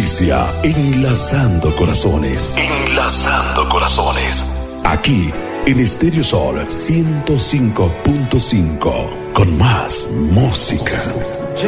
Inicia Enlazando Corazones. Enlazando Corazones. Aquí en Estéreo Sol 105.5. Con más música.